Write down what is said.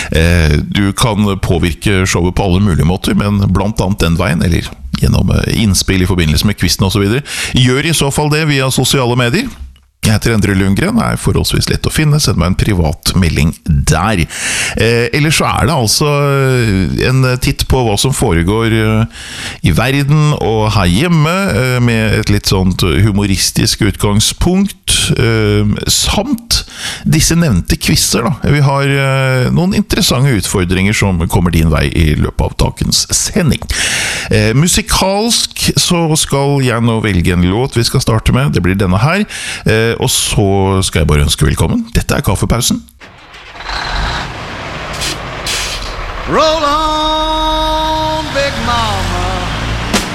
Du kan påvirke showet på alle mulige måter, men blant annet den veien, eller gjennom innspill I forbindelse med quizen og så videre. Gjør I så fall det via sosiale medier. Jeg heter Endre Lundgren, forholdsvis lett å finne, send meg en privat melding der. Ellers så det altså en titt på hva som foregår I verden og her hjemme, med et litt sånt humoristisk utgangspunkt, samt disse nevnte quizzer da. Vi har noen interessante utfordringer som kommer din vei I løpet av dagens sending. Musikalsk så skal jeg nå velge en låt vi skal starte med, det blir denne her, og så skal jeg bare ønske velkommen. Dette kaffepausen. Roll on!